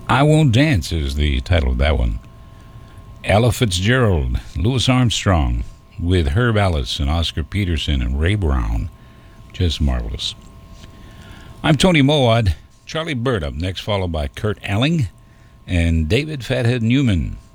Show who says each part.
Speaker 1: I Won't Dance is the title of that one. Ella Fitzgerald, Louis Armstrong, with Herb Ellis and Oscar Peterson and Ray Brown. Just marvelous. I'm Tony Mowat. Charlie Bird up next, followed by Kurt Elling and David Fathead Newman.